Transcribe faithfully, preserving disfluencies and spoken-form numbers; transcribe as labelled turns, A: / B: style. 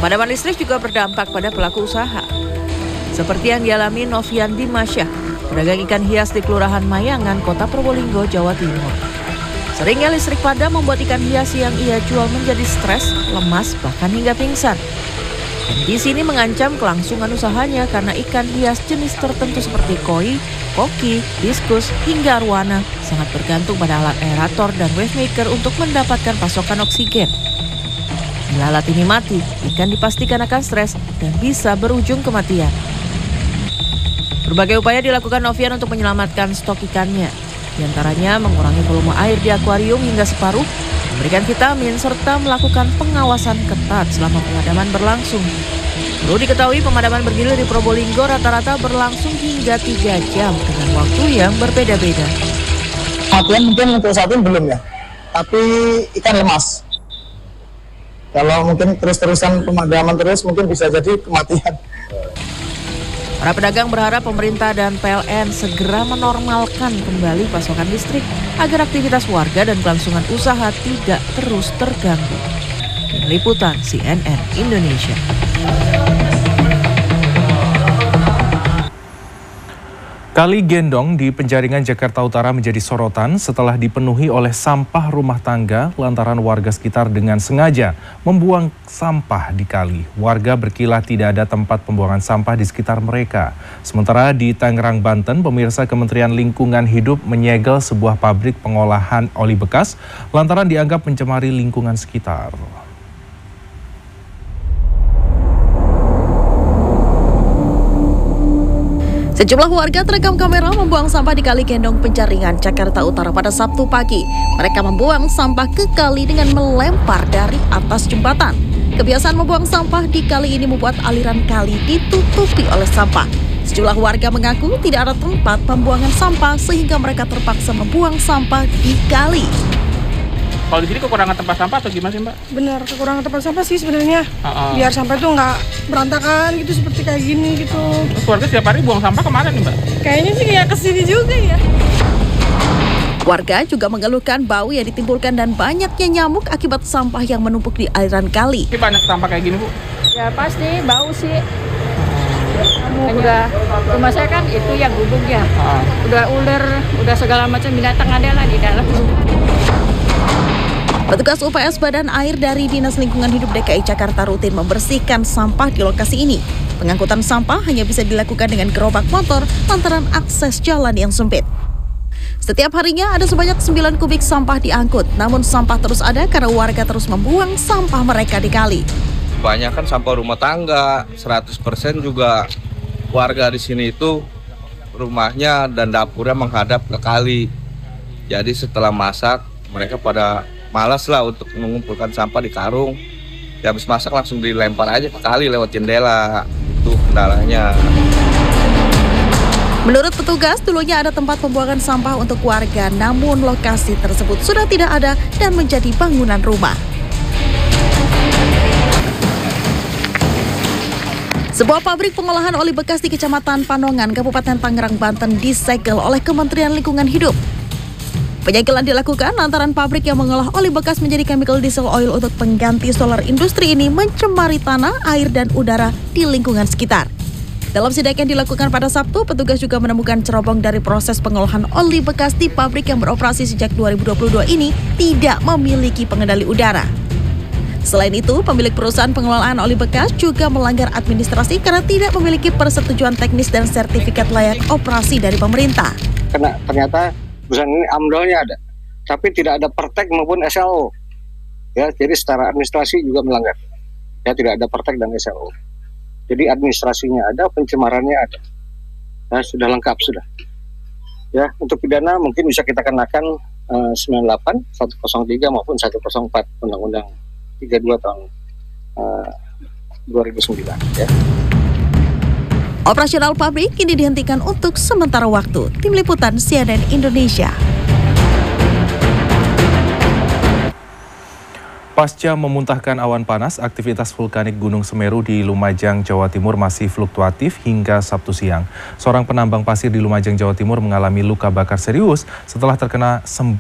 A: Pemadaman listrik juga berdampak pada pelaku usaha. Seperti yang dialami Novian Dimasyah, pedagang ikan hias di Kelurahan Mayangan, Kota Probolinggo, Jawa Timur. Seringnya listrik padam membuat ikan hias yang ia jual menjadi stres, lemas, bahkan hingga pingsan. Kondisi ini mengancam kelangsungan usahanya karena ikan hias jenis tertentu seperti koi, koki, diskus, hingga arwana sangat bergantung pada alat aerator dan wave maker untuk mendapatkan pasokan oksigen. Bila alat ini mati, ikan dipastikan akan stres dan bisa berujung kematian. Berbagai upaya dilakukan Novian untuk menyelamatkan stok ikannya. Di antaranya mengurangi volume air di akuarium hingga separuh, memberikan vitamin, serta melakukan pengawasan ketat selama pemadaman berlangsung. Perlu diketahui pemadaman bergilir di Probolinggo rata-rata berlangsung hingga tiga jam dengan waktu yang berbeda-beda.
B: Kematian mungkin untuk saat ini belum ya, tapi ikan lemas. Kalau mungkin terus-terusan pemadaman terus mungkin bisa jadi kematian.
A: Para pedagang berharap pemerintah dan P L N segera menormalkan kembali pasokan listrik agar aktivitas warga dan kelangsungan usaha tidak terus terganggu. Tim Liputan C N N Indonesia.
C: Kali Gendong di Penjaringan, Jakarta Utara menjadi sorotan setelah dipenuhi oleh sampah rumah tangga lantaran warga sekitar dengan sengaja membuang sampah di kali. Warga berkilah tidak ada tempat pembuangan sampah di sekitar mereka. Sementara di Tangerang, Banten, pemirsa, Kementerian Lingkungan Hidup menyegel sebuah pabrik pengolahan oli bekas lantaran dianggap mencemari lingkungan sekitar.
D: Sejumlah warga terekam kamera membuang sampah di Kali Gendong, Penjaringan, Jakarta Utara pada Sabtu pagi. Mereka membuang sampah ke kali dengan melempar dari atas jembatan. Kebiasaan membuang sampah di kali ini membuat aliran kali ditutupi oleh sampah. Sejumlah warga mengaku tidak ada tempat pembuangan sampah sehingga mereka terpaksa membuang sampah di kali.
E: Kalau di sini kekurangan tempat sampah atau gimana sih, Mbak?
F: Benar, kekurangan tempat sampah sih sebenarnya.
E: Uh-uh.
F: Biar sampah itu nggak berantakan gitu seperti kayak gini gitu.
E: Terus keluarga setiap hari buang sampah kemana nih, Mbak?
F: Kayaknya sih kayak kesini juga ya.
D: Warga juga mengeluhkan bau yang ditimbulkan dan banyaknya nyamuk akibat sampah yang menumpuk di aliran kali.
E: Ini banyak sampah kayak gini, Bu?
G: Ya pasti bau sih. Kan udah rumah saya kan itu yang gubuknya. Uh-uh. Udah ular, udah segala macam binatang ada lah di dalam.
D: Petugas U P S Badan Air dari Dinas Lingkungan Hidup D K I Jakarta rutin membersihkan sampah di lokasi ini. Pengangkutan sampah hanya bisa dilakukan dengan gerobak motor lantaran akses jalan yang sempit. Setiap harinya ada sebanyak sembilan kubik sampah diangkut, namun sampah terus ada karena warga terus membuang sampah mereka di kali.
H: Kebanyakan sampah rumah tangga, seratus persen juga warga di sini itu rumahnya dan dapurnya menghadap ke kali. Jadi setelah masak, mereka pada malas lah untuk mengumpulkan sampah di karung. Ya habis masak langsung dilempar aja ke kali lewat jendela. Itu kendalanya.
D: Menurut petugas, dulunya ada tempat pembuangan sampah untuk warga, namun lokasi tersebut sudah tidak ada dan menjadi bangunan rumah. Sebuah pabrik pengolahan oli bekas di Kecamatan Panongan, Kabupaten Tangerang, Banten disegel oleh Kementerian Lingkungan Hidup. Penyegelan dilakukan lantaran pabrik yang mengolah oli bekas menjadi chemical diesel oil untuk pengganti solar industri ini mencemari tanah, air, dan udara di lingkungan sekitar. Dalam sidak yang dilakukan pada Sabtu, petugas juga menemukan cerobong dari proses pengolahan oli bekas di pabrik yang beroperasi sejak dua ribu dua puluh dua ini tidak memiliki pengendali udara. Selain itu, pemilik perusahaan pengelolaan oli bekas juga melanggar administrasi karena tidak memiliki persetujuan teknis dan sertifikat layak operasi dari pemerintah.
B: Karena ternyata perusahaan ini amdalnya ada, tapi tidak ada pertek maupun S L O. Ya, jadi secara administrasi juga melanggar. Ya, tidak ada pertek dan S L O. Jadi administrasinya ada, pencemarannya ada. Nah, sudah lengkap sudah. Ya, untuk pidana mungkin bisa kita kenakan uh, sembilan puluh delapan, seratus tiga maupun seratus empat Undang-Undang tiga puluh dua tahun uh, dua ribu sembilan. Ya.
D: Operasional pabrik kini dihentikan untuk sementara waktu. Tim Liputan C N N Indonesia.
C: Pasca memuntahkan awan panas, aktivitas vulkanik Gunung Semeru di Lumajang, Jawa Timur masih fluktuatif hingga Sabtu siang. Seorang penambang pasir di Lumajang, Jawa Timur mengalami luka bakar serius setelah terkena